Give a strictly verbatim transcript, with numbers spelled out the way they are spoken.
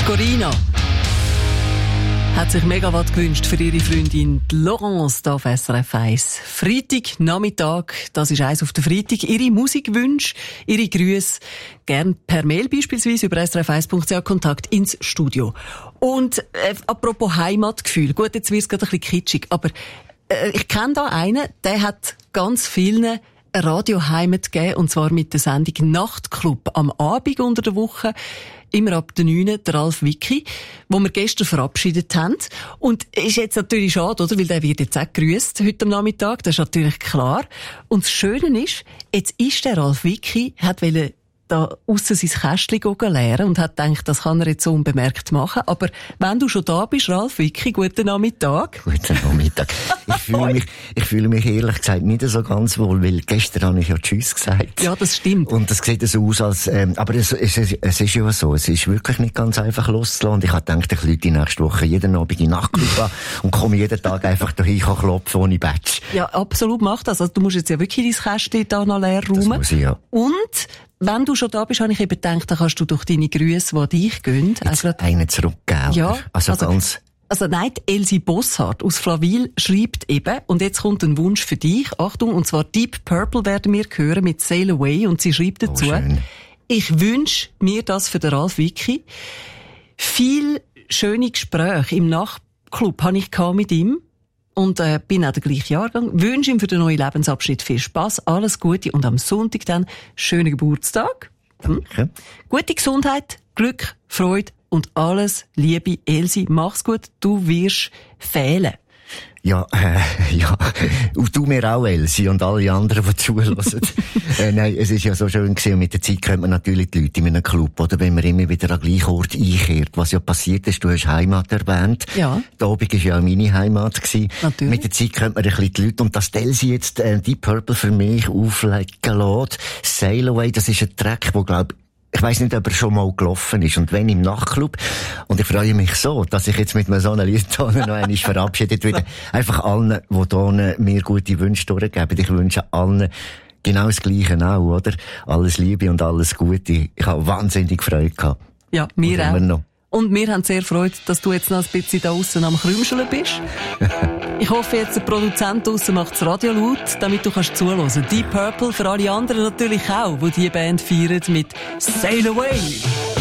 Corina hat sich Megawatt gewünscht für ihre Freundin Laurence hier auf S R F eins. Freitag, Nachmittag, das ist eins auf den Freitag. Ihre Musikwünsche, ihre Grüße, gern per Mail beispielsweise über s r f eins punkt c h Kontakt ins Studio. Und äh, apropos Heimatgefühl, gut, jetzt wird es gerade ein bisschen kitschig, aber äh, ich kenne da einen, der hat ganz vielen Radioheimat gegeben, und zwar mit der Sendung Nachtclub am Abend unter der Woche. Immer ab der neun, der Ralf Wicki, wo wir gestern verabschiedet haben. Und ist jetzt natürlich schade, oder? Weil der wird jetzt auch gegrüsst heute am Nachmittag. Das ist natürlich klar. Und das Schöne ist, jetzt ist der Ralf Wicki, hat wollte da aussen sein Kästchen leeren und hat gedacht, das kann er jetzt so unbemerkt machen. Aber wenn du schon da bist, Ralf Wicki, guten Nachmittag. Guten Nachmittag. Ich fühle mich, ich fühle mich ehrlich gesagt nicht so ganz wohl, weil gestern habe ich ja Tschüss gesagt. Ja, das stimmt. Und das sieht so aus, als, ähm, aber es, es, es, es ist ja so, es ist wirklich nicht ganz einfach loszulassen. Und ich habe gedacht, ich rufe die nächste Woche jeden Abend in die Nachtclub an und komme jeden Tag einfach dahin klopfen ohne Badge. Ja, absolut, mach das. Also du musst jetzt ja wirklich dein Kästchen da noch leer räumen. Das muss ich, ja. Und wenn du schon da bist, habe ich eben gedacht, dann kannst du durch deine Grüße, die an dich gehen, also einen zurückgeben. Ja, also, also ganz. Also nein, Elsie Bosshardt aus Flawil schreibt eben, und jetzt kommt ein Wunsch für dich, Achtung, und zwar Deep Purple werden wir hören mit Sail Away, und sie schreibt dazu, oh, ich wünsche mir das für den Ralf Wicki. Viel schöne Gespräche im Nachtclub habe ich mit ihm. Und äh, bin auch der gleiche Jahrgang. Wünsche ihm für den neuen Lebensabschnitt viel Spass, alles Gute und am Sonntag dann schönen Geburtstag. Hm? Danke. Gute Gesundheit, Glück, Freude und alles Liebe. Elsie, mach's gut, du wirst fehlen. Ja, äh, ja. Und du mir auch, Elsie, und alle anderen, die zuhören. äh, nein, es ist ja so schön gewesen, und mit der Zeit kennt man natürlich die Leute in einem Club, oder? Wenn man immer wieder an den gleichen Ort einkehrt. Was ja passiert ist, du hast Heimat erwähnt. Ja. Der Abend war ja auch meine Heimat gewesen. Natürlich. Mit der Zeit kennt man ein bisschen die Leute, und dass die Elsie jetzt, äh, Deep Purple für mich auflegen lässt. Sail Away, das ist ein Track, wo, glaub ich weiss nicht, ob er schon mal gelaufen ist. Und wenn im Nachtclub. Und ich freue mich so, dass ich jetzt mit so einem Lied noch einmal verabschiedet werde. Einfach allen, die hier mir gute Wünsche durchgeben. Ich wünsche allen genau das Gleiche auch, oder? Alles Liebe und alles Gute. Ich habe wahnsinnig Freude gehabt. Ja, mir auch. Noch. Und wir haben sehr Freude, dass du jetzt noch ein bisschen da aussen am Krümscheln bist. Ich hoffe jetzt, der Produzent draussen macht das Radio laut, damit du kannst zuhören. Deep Purple für alle anderen natürlich auch, die diese Band feiern mit Sail Away.